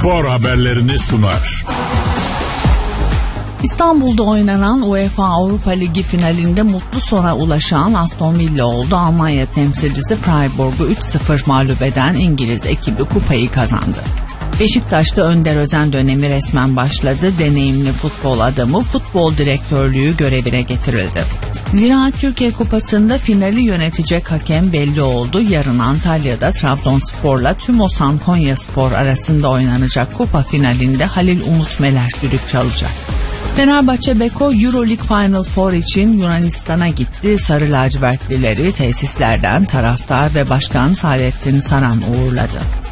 spor haberlerini sunar. İstanbul'da oynanan UEFA Avrupa Ligi finalinde mutlu sona ulaşan Aston Villa oldu. Almanya temsilcisi Freiburg'u 3-0 mağlup eden İngiliz ekibi kupayı kazandı. Beşiktaş'ta Önder Özen dönemi resmen başladı. Deneyimli futbol adamı futbol direktörlüğü görevine getirildi. Ziraat Türkiye Kupası'nda finali yönetecek hakem belli oldu. Yarın Antalya'da Trabzonspor'la Tümosan Konyaspor arasında oynanacak kupa finalinde Halil Umut Meler düdük çalacak. Fenerbahçe Beko Euroleague Final Four için Yunanistan'a gitti. Sarı lacivertlileri tesislerden taraftar ve başkan Saadettin Saran uğurladı.